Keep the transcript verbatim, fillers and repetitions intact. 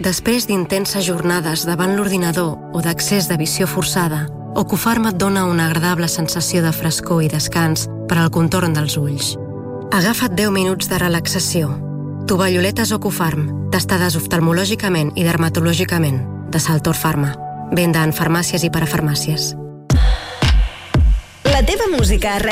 Després d'intenses jornades davant l'ordinador o d'accés de visió forçada, Ocufarm et dona una agradable sensació de frescor i descans per al contorn dels ulls. Agafa't deu minuts de relaxació. Tovalloletes Ocufarm, testades oftalmològicament i dermatològicament, de Saltor Pharma. Venda en farmàcies i parafarmàcies. La teva música